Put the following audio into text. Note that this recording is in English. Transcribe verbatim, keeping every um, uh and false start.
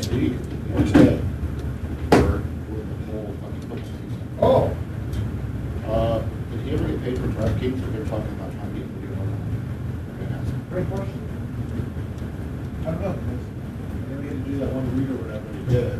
See, what's that? Where, where the whole fucking foot season. Oh, Uh, did he ever get paid for DraftKings, or they're talking about trying to get video on that? great question. I don't know, because they never get to do that one read or whatever, he did it.